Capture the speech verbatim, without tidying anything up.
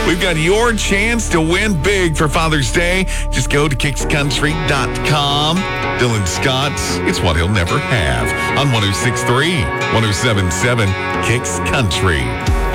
We've got your chance to win big for Father's Day. Just go to kicks country dot com. Dylan Scott's It's What He'll Never Have on one oh six point three, one oh seven point seven Kicks Country.